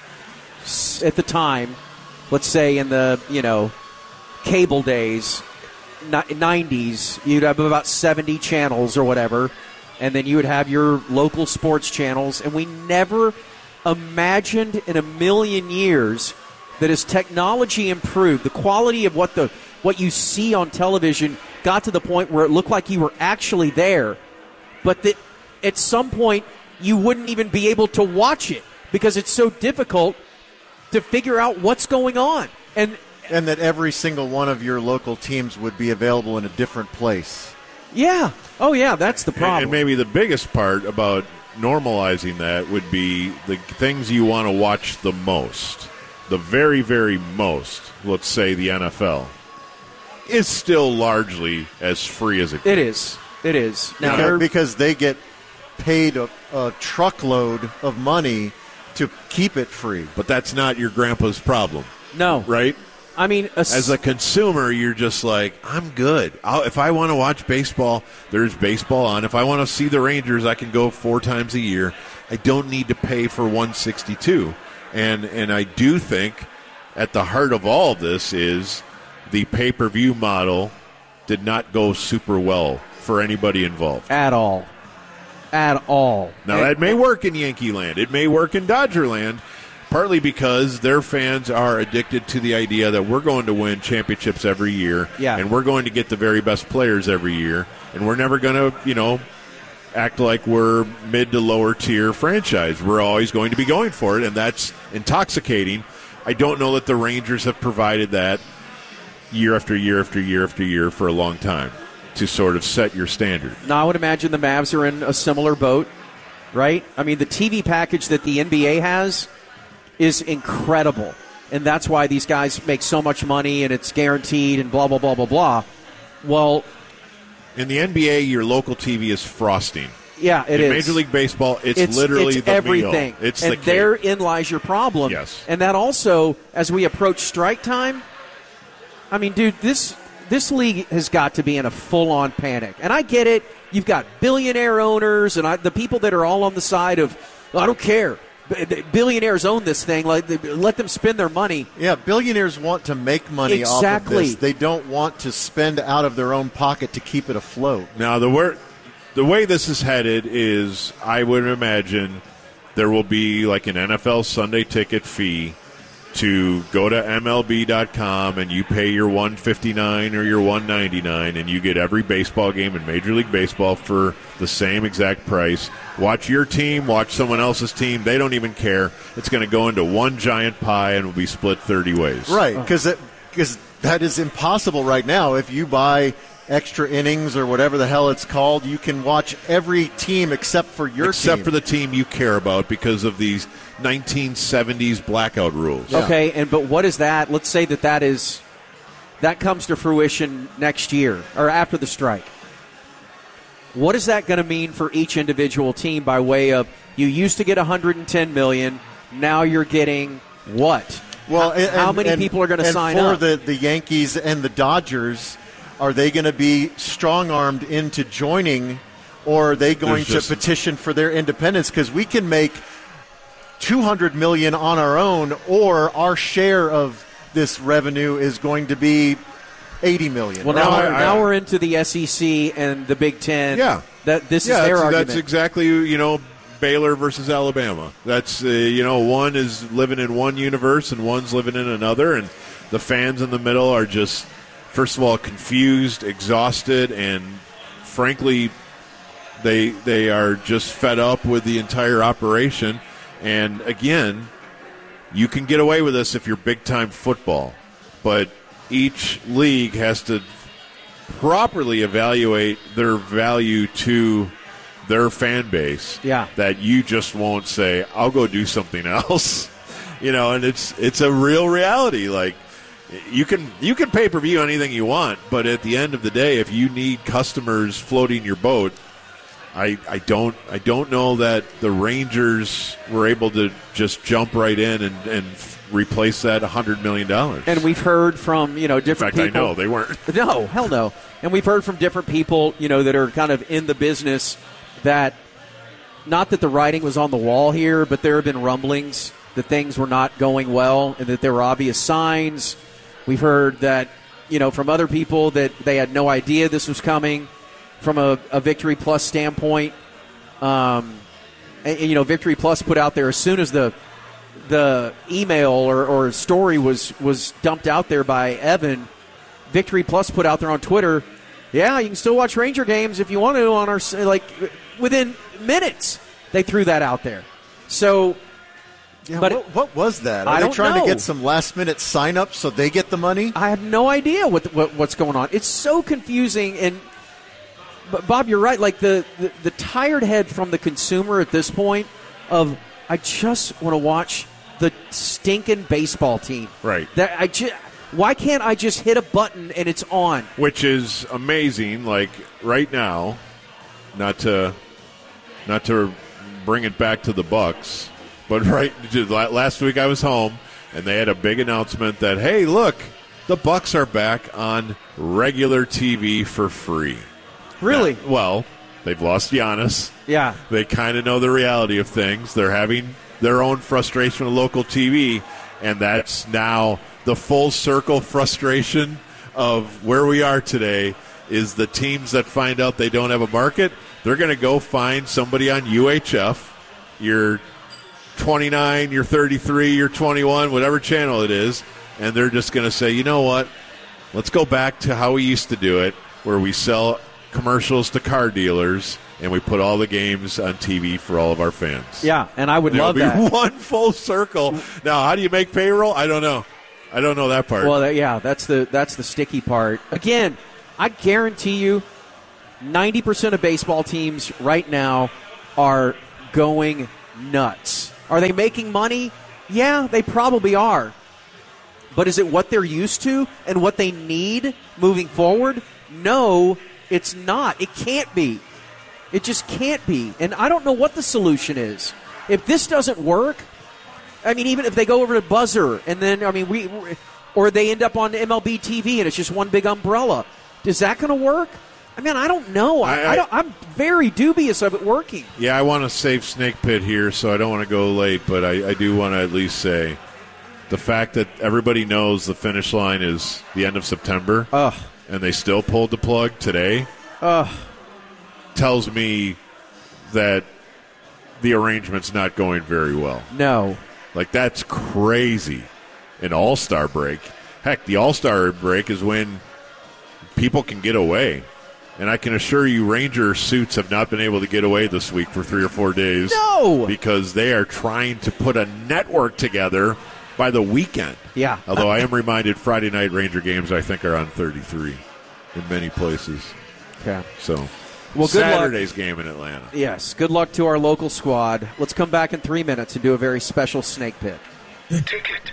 at the time, let's say in the, you know, cable days, nineties, you'd have about seventy channels or whatever, and then you would have your local sports channels, and we never imagined in a million years that as technology improved, the quality of what the what you see on television got to the point where it looked like you were actually there, but that at some point you wouldn't even be able to watch it because it's so difficult to figure out what's going on. And and that every single one of your local teams would be available in a different place. Yeah. Oh, yeah, that's the problem. And, and maybe the biggest part about normalizing that would be the things you want to watch the most, the very, very most, let's say the N F L, is still largely as free as it can. It is. It is. Now, because, because they get paid a, a truckload of money to keep it free. But that's not your grandpa's problem. No. Right? I mean, a as a consumer, you're just like, I'm good. I'll, if I want to watch baseball, there's baseball on. If I want to see the Rangers, I can go four times a year. I don't need to pay for one sixty-two. And and I do think at the heart of all of this is the pay-per-view model did not go super well for anybody involved. At all. At all. Now, that may work in Yankee land. It may work in Dodger land. Partly because their fans are addicted to the idea that we're going to win championships every year, yeah. and we're going to get the very best players every year, and we're never going to, you know, act like we're mid to lower tier franchise. We're always going to be going for it, and that's intoxicating. I don't know that the Rangers have provided that year after year after year after year for a long time to sort of set your standard. Now, I would imagine the Mavs are in a similar boat, right? I mean, the T V package that the N B A has is incredible, and that's why these guys make so much money, and it's guaranteed, and blah, blah, blah, blah, blah. Well, in the N B A, your local T V is frosting. Yeah, it in is. Major League Baseball, it's, it's literally it's the everything. meal. It's and the cake. therein lies your problem. Yes. And that also, as we approach strike time, I mean, dude, this this league has got to be in a full-on panic. And I get it. You've got billionaire owners and I, the people that are all on the side of, I don't care. Billionaires own this thing. Like, let them spend their money. Yeah, billionaires want to make money exactly. off of this. They don't want to spend out of their own pocket to keep it afloat. Now, the word, the way this is headed is, I would imagine there will be like an N F L Sunday ticket fee to go to M L B dot com and you pay your one fifty-nine or your one ninety-nine and you get every baseball game in Major League Baseball for the same exact price. Watch your team, watch someone else's team. They don't even care. It's going to go into one giant pie and will be split thirty ways. Right, because because that is impossible right now. If you buy extra innings or whatever the hell it's called, you can watch every team except for your except team. for the team you care about because of these nineteen seventies blackout rules. Yeah. Okay, and but what is that? Let's say that that is that comes to fruition next year or after the strike. What is that going to mean for each individual team by way of you used to get one hundred ten million dollars, now you're getting what? Well, how, and, how many and, people are going to and sign for up? For the, the Yankees and the Dodgers, are they going to be strong-armed into joining, or are they going There's to just, petition for their independence? Because we can make two hundred million dollars on our own, or our share of this revenue is going to be eighty million dollars. Well, now, right? we're, now we're into the S E C and the Big Ten. Yeah. That, this yeah, is their that's, argument. That's exactly, you know, Baylor versus Alabama. That's, uh, you know, one is living in one universe and one's living in another, and the fans in the middle are just, first of all, confused, exhausted, and frankly, they they are just fed up with the entire operation. And again, you can get away with this if you're big-time football, but each league has to properly evaluate their value to their fan base. Yeah. That you just won't say, I'll go do something else. You know, and it's it's a real reality. Like, you can you can pay-per-view anything you want, but at the end of the day, if you need customers floating your boat, I, I don't I don't know that the Rangers were able to just jump right in and, and replace that one hundred million dollars. And we've heard from, you know, different In fact, people. I know they weren't. No, hell no. And we've heard from different people, you know, that are kind of in the business that, not that the writing was on the wall here, but there have been rumblings that things were not going well and that there were obvious signs. We've heard that, you know, from other people that they had no idea this was coming from a, a Victory Plus standpoint. Um, and, and, you know, Victory Plus put out there as soon as the the email or, or story was, was dumped out there by Evan, Victory Plus put out there on Twitter, yeah, you can still watch Ranger games if you want to on our, like, within minutes they threw that out there. So, yeah, but what, what was that? Are I they don't trying know. to get some last-minute sign-ups so they get the money? I have no idea what, what what's going on. It's so confusing. And but Bob, you're right. Like the, the, the tired head from the consumer at this point of, I just want to watch the stinking baseball team. Right. That I just, why can't I just hit a button and it's on? Which is amazing. Like right now, not to not to bring it back to the Bucks, but right last week I was home and they had a big announcement that, hey, look, the Bucks are back on regular T V for free. Really? Now, well, they've lost Giannis. Yeah. They kind of know the reality of things. They're having their own frustration with local T V, and that's now the full circle frustration of where we are today is the teams that find out they don't have a market, they're going to go find somebody on U H F, your twenty-nine, your thirty-three, your twenty-one, whatever channel it is, and they're just going to say, you know what, let's go back to how we used to do it, where we sell commercials to car dealers and we put all the games on T V for all of our fans. Yeah, and I would and love it'll be that. one full circle. Now, how do you make payroll? I don't know. I don't know that part. Well, that, yeah, that's the that's the sticky part. Again, I guarantee you ninety percent of baseball teams right now are going nuts. Are they making money? Yeah, they probably are. But is it what they're used to and what they need moving forward? No, it's not. It can't be. It just can't be. And I don't know what the solution is. If this doesn't work, I mean, even if they go over to Buzzer and then, I mean, we, or they end up on M L B T V and it's just one big umbrella, is that going to work? I mean, I don't know. I, I, I don't, I'm very dubious of it working. Yeah, I want to save Snake Pit here, so I don't want to go late, but I, I do want to at least say the fact that everybody knows the finish line is the end of September, Ugh. and they still pulled the plug today, Ugh. tells me that the arrangement's not going very well. No. Like, that's crazy. An all-star break. Heck, the all-star break is when people can get away. And I can assure you Ranger suits have not been able to get away this week for three or four days. No! Because they are trying to put a network together by the weekend. Yeah. Although I am reminded Friday night Ranger games, I think, are on thirty-three in many places. Okay. So, well, good Saturday's luck. game in Atlanta. Yes, good luck to our local squad. Let's come back in three minutes and do a very special Snake Pit. The ticket.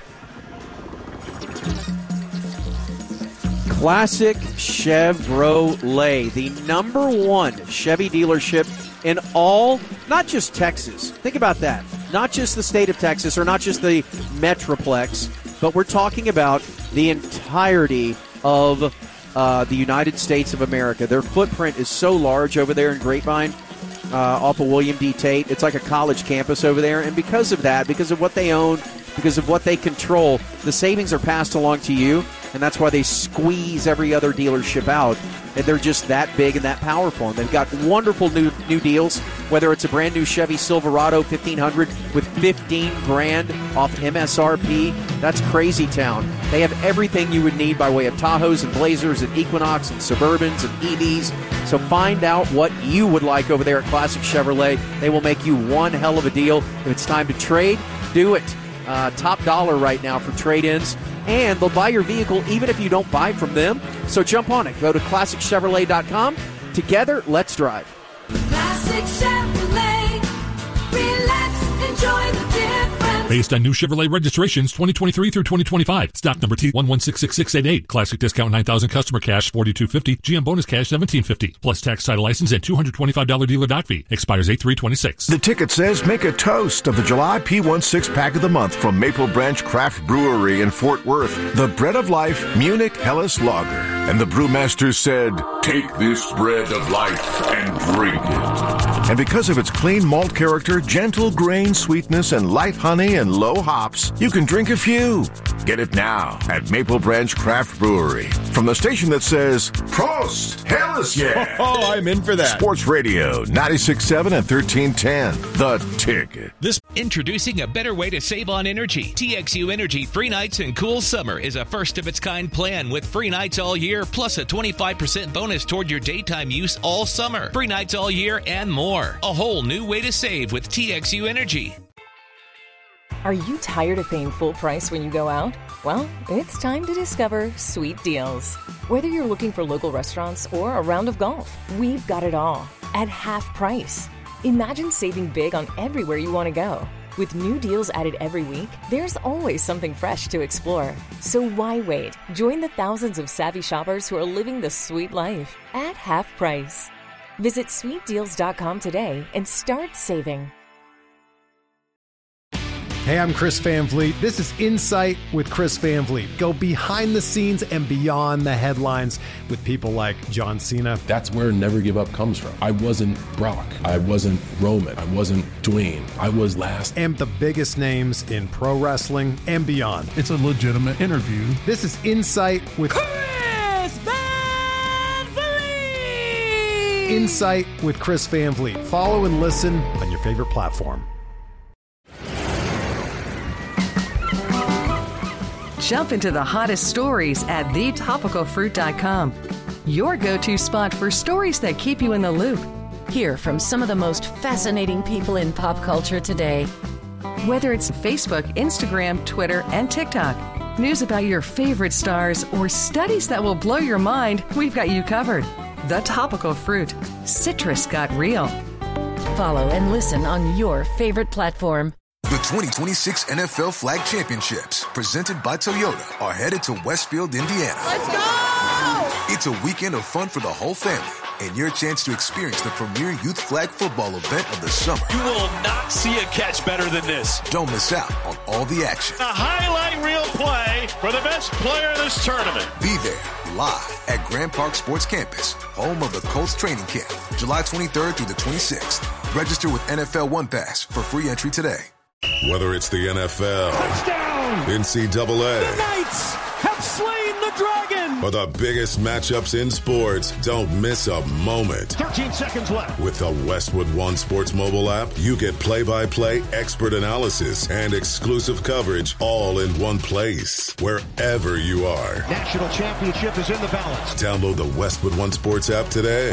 Classic Chevrolet, the number one Chevy dealership in all, not just Texas. Think about that. Not just the state of Texas or not just the Metroplex, but we're talking about the entirety of uh, the United States of America. Their footprint is so large over there in Grapevine, uh, off of William D. Tate. It's like a college campus over there. And because of that, because of what they own, because of what they control, the savings are passed along to you, and that's why they squeeze every other dealership out. And they're just that big and that powerful. And they've got wonderful new new deals, whether it's a brand new Chevy Silverado fifteen hundred with fifteen grand off M S R P. That's crazy town. They have everything you would need by way of Tahoes and Blazers and Equinox and Suburbans and E Vs. So find out what you would like over there at Classic Chevrolet. They will make you one hell of a deal. If it's time to trade, do it. Uh, top dollar right now for trade-ins. And they'll buy your vehicle even if you don't buy from them. So jump on it. Go to classic chevrolet dot com. Together, let's drive. Classic Chevrolet. Relax, enjoy the difference. Based on new Chevrolet registrations twenty twenty-three through twenty twenty-five. Stock number T one one six six six eight eight. Classic discount nine thousand, customer cash forty-two fifty. G M bonus cash seventeen fifty. Plus tax, title, license, and two hundred twenty-five dollars dealer doc fee. Expires eight three twenty-six. The ticket says make a toast of the July P sixteen pack of the month from Maple Branch Craft Brewery in Fort Worth. The Bread of Life Munich Helles Lager. And the brewmaster said, take this bread of life and drink it. And because of its clean malt character, gentle grain sweetness, and light honey and low hops, you can drink a few. Get it now at Maple Branch Craft Brewery. From the station that says, Prost! Helles yeah! Oh, I'm in for that. Sports Radio, ninety-six point seven and thirteen ten. The Ticket. This Introducing a better way to save on energy. T X U Energy Free Nights and Cool Summer is a first-of-its-kind plan with free nights all year, plus a twenty-five percent bonus toward your daytime use all summer. Free nights all year and more. A whole new way to save with T X U Energy. Are you tired of paying full price when you go out? Well, it's time to discover Sweet Deals. Whether you're looking for local restaurants or a round of golf, we've got it all at half price. Imagine saving big on everywhere you want to go. With new deals added every week, there's always something fresh to explore. So why wait? Join the thousands of savvy shoppers who are living the sweet life at half price. Visit sweet deals dot com today and start saving. Hey, I'm Chris Van Vliet. This is Insight with Chris Van Vliet. Go behind the scenes and beyond the headlines with people like John Cena. That's where Never Give Up comes from. I wasn't Brock. I wasn't Roman. I wasn't Dwayne. I was last. And the biggest names in pro wrestling and beyond. It's a legitimate interview. This is Insight with Chris Van Vliet. Insight with Chris Van Vliet. Follow and listen on your favorite platform. Jump into the hottest stories at the topical fruit dot com. Your go-to spot for stories that keep you in the loop. Hear from some of the most fascinating people in pop culture today. Whether it's Facebook, Instagram, Twitter, and TikTok, news about your favorite stars, or studies that will blow your mind, we've got you covered. The Topical Fruit. Citrus got real. Follow and listen on your favorite platform. The twenty twenty-six N F L Flag Championships, presented by Toyota, are headed to Westfield, Indiana. Let's go! It's a weekend of fun for the whole family and your chance to experience the premier youth flag football event of the summer. You will not see a catch better than this. Don't miss out on all the action. A highlight reel play for the best player in this tournament. Be there live at Grand Park Sports Campus, home of the Colts training camp, July twenty-third through the twenty-sixth. Register with N F L One Pass for free entry today. Whether it's the N F L, touchdown, N C double A, the Knights have slain the dragon, or the biggest matchups in sports, don't miss a moment. thirteen seconds left. With the Westwood One Sports mobile app, you get play-by-play expert analysis and exclusive coverage all in one place, wherever you are. National championship is in the balance. Download the Westwood One Sports app today.